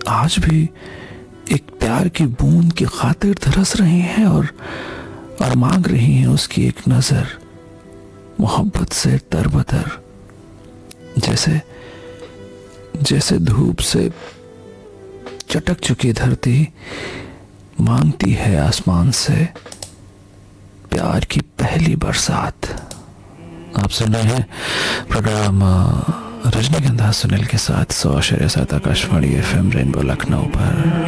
आज भी एक प्यार की बूंद की खातिर तरस रही हैं और मांग रही हैं उसकी एक नजर, मोहब्बत से तरबतर। जैसे जैसे धूप से चटक चुकी धरती मांगती है आसमान से प्यार की पहली बरसात। आप सुन रहे हैं प्रोग्राम रजनीगंधा सुनील के साथ 100.7 आकाशवाणी FM रेनबो लखनऊ पर।